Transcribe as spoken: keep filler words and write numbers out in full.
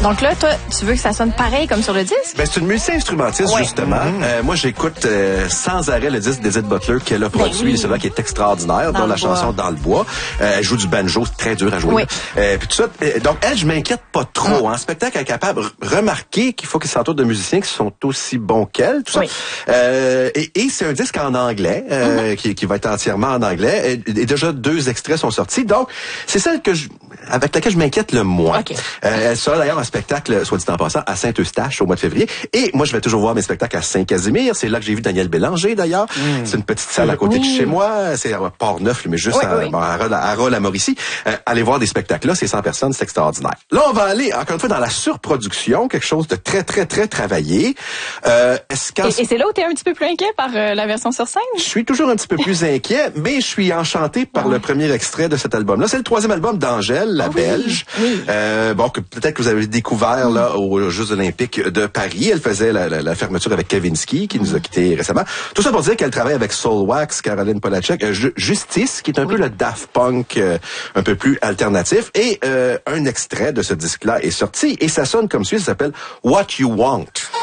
Donc là, toi, tu veux que ça sonne pareil comme sur le disque? Ben, c'est une musicien-instrumentiste, ouais. justement. Mm-hmm. Euh, moi, j'écoute euh, sans arrêt le disque d'Edith Butler qu'elle a produit, ben oui. celui-là qui est extraordinaire, dans dont la bois. chanson Dans le bois. Euh, elle joue du banjo, c'est très dur à jouer. Oui. Euh, puis tout ça. Euh, donc, elle, je m'inquiète pas trop. Mm. En spectacle, elle est capable de remarquer qu'il faut qu'elle s'entoure de musiciens qui sont aussi bons qu'elle, tout ça. Oui. Euh, et, et c'est un disque en anglais, euh, mm-hmm. qui, qui va être entièrement en anglais. Et, et déjà, deux extraits sont sortis. Donc, c'est celle que je, avec laquelle je m'inquiète le moins. Okay. Euh, elle sera d'ailleurs en spectacle, soit dit en passant, à Saint-Eustache au mois de février. Et moi, je vais toujours voir mes spectacles à Saint-Casimir. C'est là que j'ai vu Daniel Bélanger, d'ailleurs. Mm. C'est une petite salle à côté oui. de chez moi. C'est à Port-Neuf, mais juste oui, à, oui. Bon, à, à, à Roll-à-Mauricie. Euh, allez voir des spectacles là, c'est cent personnes, c'est extraordinaire. Là, on va aller, encore une fois, dans la surproduction, quelque chose de très, très, très travaillé. Euh, est-ce et, et c'est là où tu es un petit peu plus inquiet par euh, la version sur scène? Je suis toujours un petit peu plus inquiet, mais je suis enchanté par ah. le premier extrait de cet album-là. C'est le troisième album d'Angèle, la oh, Belge. Oui. Oui. Euh, bon, que peut-être que vous avez découvert là aux Jeux Olympiques de Paris. Elle faisait la, la, la fermeture avec Kavinsky, qui nous a quittés récemment. Tout ça pour dire qu'elle travaille avec Soulwax, Caroline Polachek, euh, Justice, qui est un oui. peu le Daft Punk euh, un peu plus alternatif. Et euh, un extrait de ce disque-là est sorti et ça sonne comme suit. Ça s'appelle What You Want.